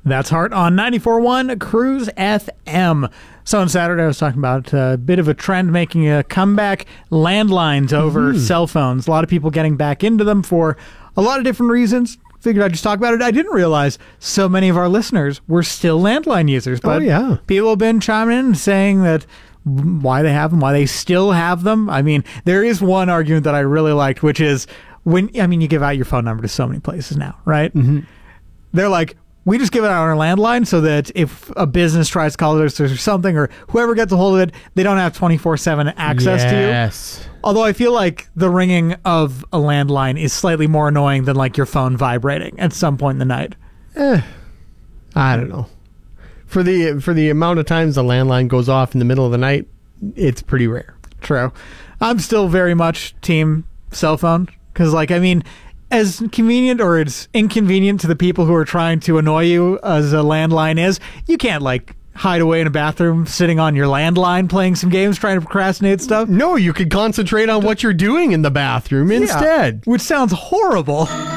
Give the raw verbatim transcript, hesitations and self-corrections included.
That's Heart on ninety-four point one Cruise F M. So on Saturday, I was talking about a bit of a trend making a comeback, landlines over mm-hmm. cell phones. A lot of people getting back into them for a lot of different reasons. Figured I'd just talk about it. I didn't realize so many of our listeners were still landline users. But oh, yeah. people have been chiming in and saying that why they have them, why they still have them. I mean, there is one argument that I really liked, which is when, I mean, you give out your phone number to so many places now, right? Mm-hmm. They're like, we just give it out on our landline so that if a business tries to call us or something, or whoever gets a hold of it, they don't have twenty-four seven access yes. to you. Yes. Although I feel like the ringing of a landline is slightly more annoying than like your phone vibrating at some point in the night. Eh, I don't know. For the for the amount of times the landline goes off in the middle of the night, it's pretty rare. True. I'm still very much team cell phone because, like, I mean, as convenient or as inconvenient to the people who are trying to annoy you as a landline is, you can't, like, hide away in a bathroom sitting on your landline playing some games trying to procrastinate stuff. No, you could concentrate on what you're doing in the bathroom instead. Yeah, which sounds horrible.